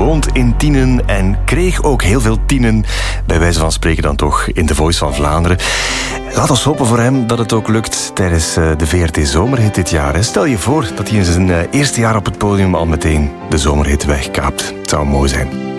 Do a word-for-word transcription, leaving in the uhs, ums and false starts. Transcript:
woont in Tienen en kreeg ook heel veel tienen, bij wijze van spreken dan toch, in The Voice van Vlaanderen. Laat ons hopen voor hem dat het ook lukt tijdens de V R T Zomerhit dit jaar. Stel je voor dat hij in zijn eerste jaar op het podium al meteen de Zomerhit wegkaapt. Het zou mooi zijn.